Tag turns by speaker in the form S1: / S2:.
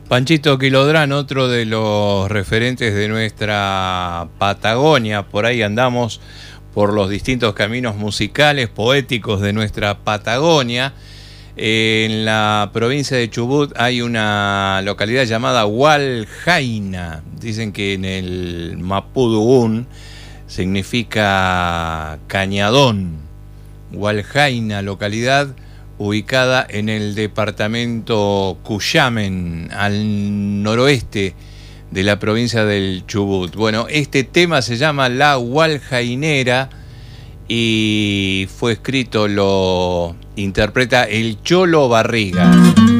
S1: Panchito Quilodrán, otro de los referentes de nuestra Patagonia. Por ahí andamos por los distintos caminos musicales, poéticos de nuestra Patagonia. En la provincia de Chubut hay una localidad llamada Hualjaina. Dicen que en el mapudungún significa cañadón. Hualjaina, localidad ubicada en el departamento Cuyamen, al noroeste de la provincia del Chubut. Bueno, este tema se llama La Hualjainera y fue escrito, lo interpreta el Cholo Barriga.